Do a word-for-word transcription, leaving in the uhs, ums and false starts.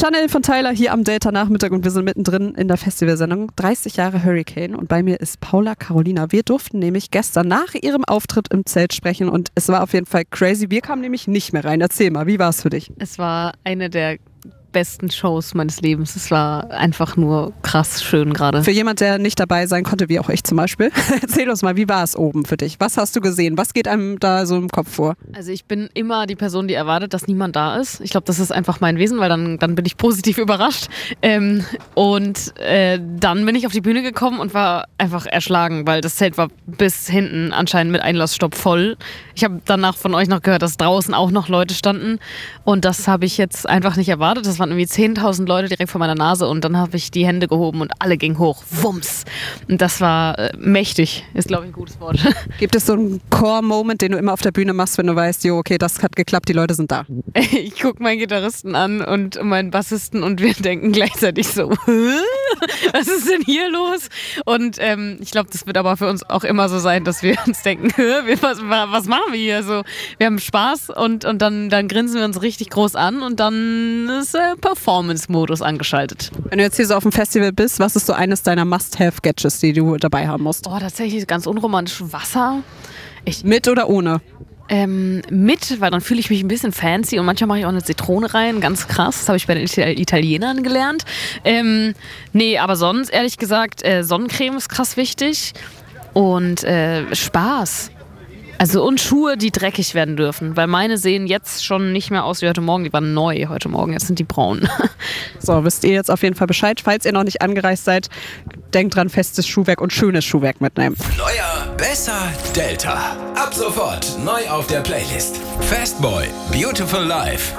Chanel von Tyler hier am Delta-Nachmittag und wir sind mittendrin in der Festivalsendung dreißig Jahre Hurricane und bei mir ist Paula Carolina. Wir durften nämlich gestern nach ihrem Auftritt im Zelt sprechen und es war auf jeden Fall crazy. Wir kamen nämlich nicht mehr rein. Erzähl mal, wie war es für dich? Es war eine der besten Shows meines Lebens. Es war einfach nur krass schön gerade. Für jemand, der nicht dabei sein konnte, wie auch ich zum Beispiel, erzähl uns mal, wie war es oben für dich? Was hast du gesehen? Was geht einem da so im Kopf vor? Also ich bin immer die Person, die erwartet, dass niemand da ist. Ich glaube, das ist einfach mein Wesen, weil dann, dann bin ich positiv überrascht. Ähm, und äh, dann bin ich auf die Bühne gekommen und war einfach erschlagen, weil das Zelt war bis hinten anscheinend mit Einlassstopp voll. Ich habe danach von euch noch gehört, dass draußen auch noch Leute standen und das habe ich jetzt einfach nicht erwartet. Das waren irgendwie zehntausend Leute direkt vor meiner Nase und dann habe ich die Hände gehoben und alle gingen hoch. Wumms! Und das war äh, mächtig, ist glaube ich ein gutes Wort. Gibt es so einen Core-Moment, den du immer auf der Bühne machst, wenn du weißt, jo, okay, das hat geklappt, die Leute sind da? Ich gucke meinen Gitarristen an und meinen Bassisten und wir denken gleichzeitig so, was ist denn hier los? Und ähm, ich glaube, das wird aber für uns auch immer so sein, dass wir uns denken, was, was machen wir hier? So, wir haben Spaß und, und dann, dann grinsen wir uns richtig groß an und dann ist äh, Performance-Modus angeschaltet. Wenn du jetzt hier so auf dem Festival bist, was ist so eines deiner Must-Have-Gadgets, die du dabei haben musst? Oh, tatsächlich ganz unromantisch Wasser. Ich, Mit oder ohne? Ähm, mit, weil dann fühle ich mich ein bisschen fancy und manchmal mache ich auch eine Zitrone rein, ganz krass, das habe ich bei den Italienern gelernt. Ähm, nee, aber sonst, ehrlich gesagt, äh, Sonnencreme ist krass wichtig und äh, Spaß. Also und Schuhe, die dreckig werden dürfen, weil meine sehen jetzt schon nicht mehr aus wie heute Morgen, die waren neu heute Morgen, jetzt sind die braun. So, wisst ihr jetzt auf jeden Fall Bescheid. Falls ihr noch nicht angereist seid, denkt dran, festes Schuhwerk und schönes Schuhwerk mitnehmen. Neuer, besser, Delta. Ab sofort neu auf der Playlist. Fastboy, Beautiful Life.